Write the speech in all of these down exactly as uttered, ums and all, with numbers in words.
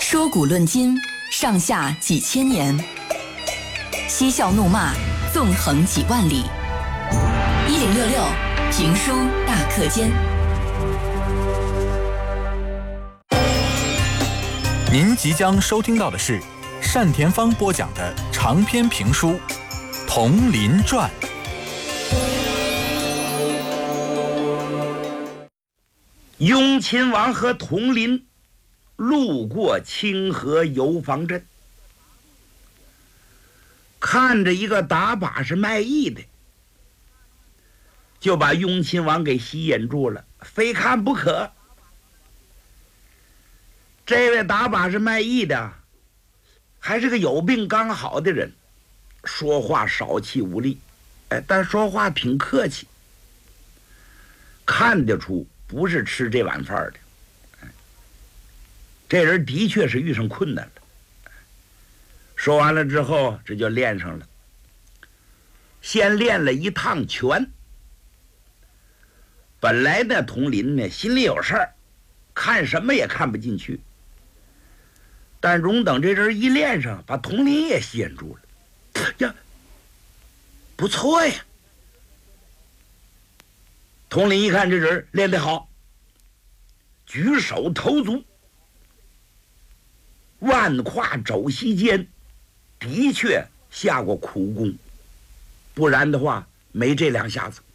说古论今，上下几千年；嬉笑怒骂，纵横几万里。一零六六评书大课间。 您即将收听到的是单田芳播讲的长篇评书《铜林传》。 雍亲王和铜林路过清河油坊镇，看着一个打把式卖艺的，就把雍亲王给吸引住了，非看不可。这位打把式卖艺的还是个有病刚好的人，说话少气无力，哎，但说话挺客气，看得出不是吃这碗饭的。这人的确是遇上困难了。说完了之后，这就练上了。先练了一趟拳。本来呢，铜林呢心里有事儿，看什么也看不进去。但荣等这人一练上，把铜林也吸引住了。呀，不错呀！铜林一看这人练得好，举手投足，万跨肘膝间，的确下过苦功，不然的话没这两下子。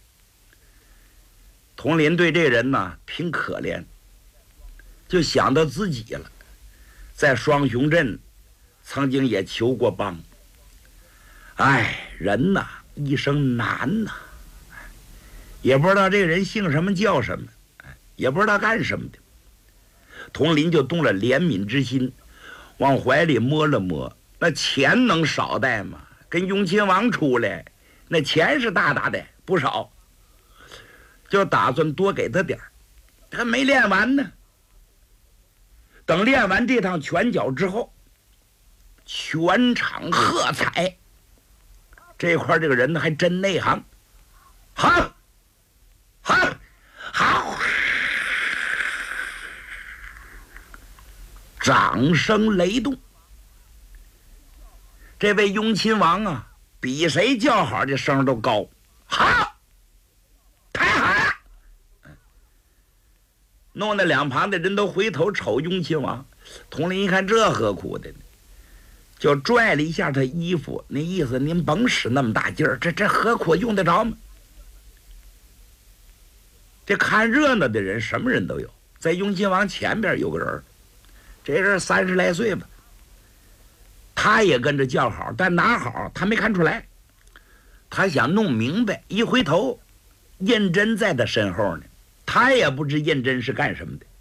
铜林对这人呢挺可怜，就想到自己了，在双雄镇曾经也求过帮。哎，人呐一生难呐，也不知道这个人姓什么叫什么，也不知道干什么的。铜林就动了怜悯之心，往怀里摸了摸，那钱能少带吗？跟雍亲王出来，那钱是大大的不少，就打算多给他点儿。他没练完呢。等练完这趟拳脚之后，全场喝彩。这块这个人还真内行，好，好，好。掌声雷动。这位雍亲王啊，比谁叫好这声都高。好，太好了！弄得两旁的人都回头瞅雍亲王。铜林一看这何苦的呢，就拽了一下他衣服，那意思您甭使那么大劲儿，这这何苦用得着吗？这看热闹的人什么人都有，在雍亲王前边有个人，这人三十来岁吧，他也跟着叫好，但哪好他没看出来。他想弄明白，一回头，胤禛在他身后呢，他也不知胤禛是干什么的，